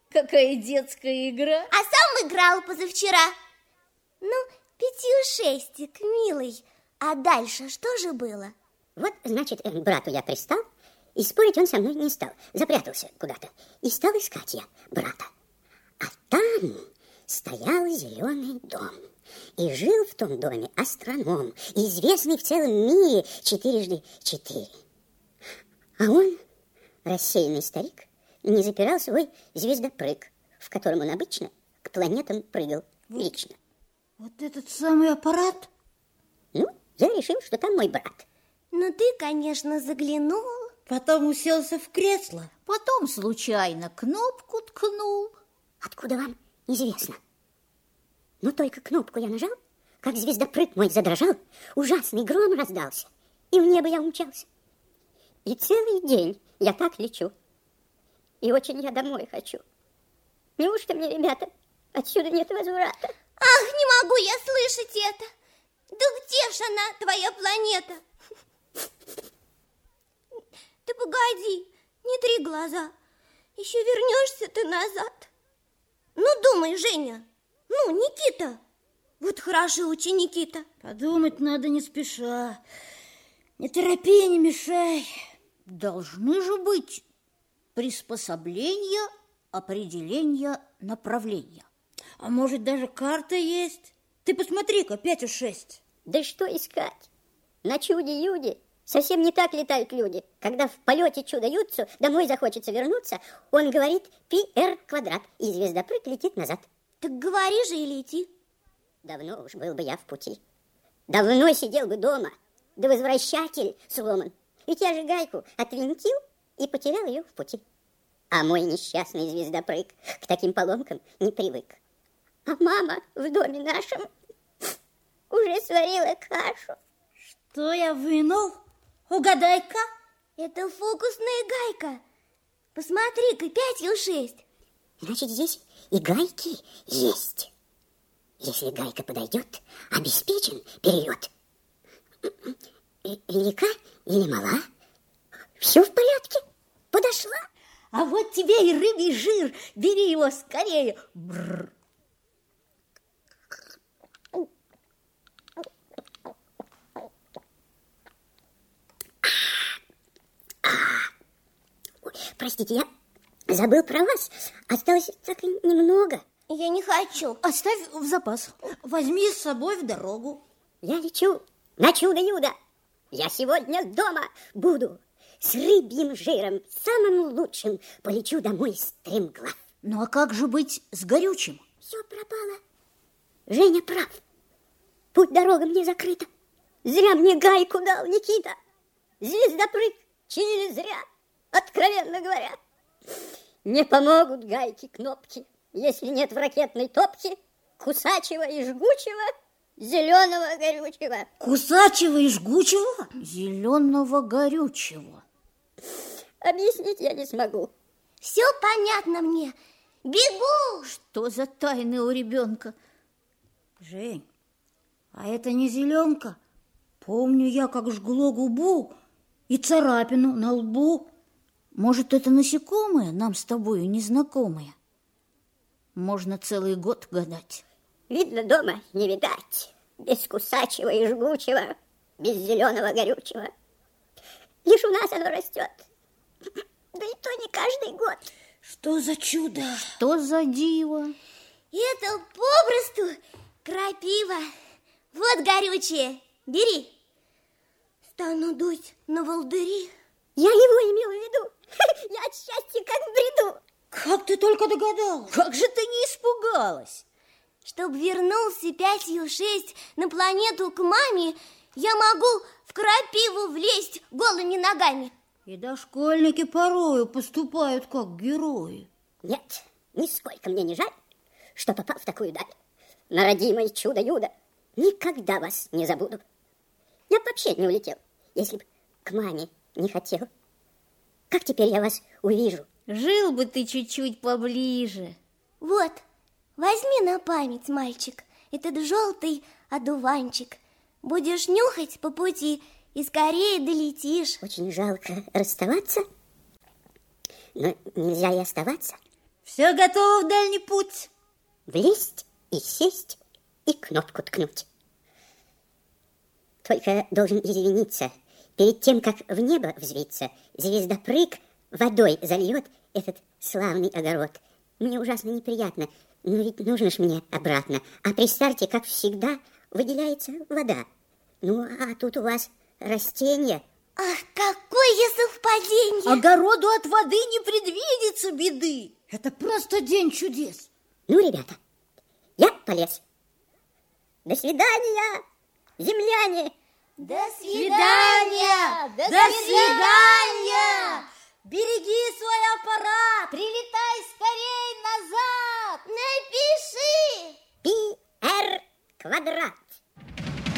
Какая детская игра. А сам играл позавчера. Ну, пятиушестик, милый. А дальше что же было? Вот, значит, к брату я пристал, и спорить он со мной не стал. Запрятался куда-то. И стал искать я брата. А там стоял зеленый дом. И жил в том доме астроном, известный в целом мире 4×4. А он, рассеянный старик, не запирал свой звездопрыг, в котором он обычно к планетам прыгал лично. Вот этот самый аппарат? Ну, я решил, что там мой брат. Ну, ты, конечно, заглянул. Потом уселся в кресло. Потом случайно кнопку ткнул. Откуда вам известно? Но только кнопку я нажал, как звездопрыг мой задрожал, ужасный гром раздался, и в небо я умчался. И целый день я так лечу. И очень я домой хочу. Неужто мне, ребята, отсюда нет возврата? Ах, не могу я слышать это. Да где ж она, твоя планета? Ты погоди, не три глаза. Еще вернешься ты назад. Ну, думай, Женя. Ну, Никита. Вот хороший ученик-то. Подумать надо не спеша. Не торопи, не мешай. Должны же быть приспособления, определения, направления. А может, даже карта есть? Ты посмотри-ка, 5×6. Да что искать? На чуде-юде совсем не так летают люди. Когда в полете чудо-юдцу домой захочется вернуться, он говорит πr², и звездопрыг летит назад. Так говори же и лети. Давно уж был бы я в пути. Давно сидел бы дома, да возвращатель сломан. Ведь я же гайку отвинтил и потерял ее в пути. А мой несчастный звездопрыг к таким поломкам не привык. А мама в доме нашем уже сварила кашу. Что я вынул? Угадай-ка. Это фокусная гайка. Посмотри-ка, 5×6. Значит, здесь и гайки есть. Если гайка подойдет, обеспечен перелет. Велика или мала? Все в порядке. Подошла. А вот тебе и рыбий жир. Бери его скорее. Бррр. Простите, я забыл про вас. Осталось так немного. Я не хочу. Оставь в запас. Возьми с собой в дорогу. Я лечу на чудо-юдо. Я сегодня дома буду. С рыбьим жиром, самым лучшим, полечу домой стремглав. Ну а как же быть с горючим? Все пропало. Женя прав. Путь-дорога мне закрыта. Зря мне гайку дал Никита. Звездопрыг чинили зря, откровенно говоря. Не помогут гайки-кнопки, если нет в ракетной топке кусачего и жгучего зеленого горючего. Кусачего и жгучего? Зеленого горючего. Объяснить я не смогу. Все понятно мне. Бегу! Что за тайны у ребенка? Жень, а это не зеленка. Помню я, как жгло губу и царапину на лбу. Может, это насекомые нам с тобою незнакомые? Можно целый год гадать. Видно, дома не видать. Без кусачего и жгучего, без зеленого горючего. Лишь у нас оно растет. Да и то не каждый год. Что за чудо? Что за диво? Это попросту крапива. Вот горючее. Бери. Стану дуть на волдыри. Я его имела в виду. Я от счастья как в бреду. Как ты только догадалась? Как же ты не испугалась? Чтоб вернулся 5×6 на планету к маме, я могу в крапиву влезть голыми ногами. И дошкольники порою поступают как герои. Нет, нисколько мне не жаль, что попал в такую даль. На родимое чудо-юдо никогда вас не забуду. Я бы вообще не улетел, если бы к маме не хотел. Как теперь я вас увижу? Жил бы ты чуть-чуть поближе. Вот, возьми на память, мальчик, этот желтый одуванчик. Будешь нюхать по пути и скорее долетишь. Очень жалко расставаться, но нельзя и оставаться. Все Все готово в дальний путь. Влезть и сесть, и кнопку ткнуть. Только должен извиниться, перед тем, как в небо взвиться, звездопрыг водой зальет этот славный огород. Мне ужасно неприятно, но ведь нужно ж мне обратно. А при старте, как всегда, выделяется вода. Ну, а тут у вас растения. Ах, какое совпадение! Огороду от воды не предвидится беды. Это просто день чудес. Ну, ребята, я полез. До свидания, земляне! До Свидания! До свидания! Береги свой аппарат! Прилетай скорей назад! Напиши! Пи-эр квадрат.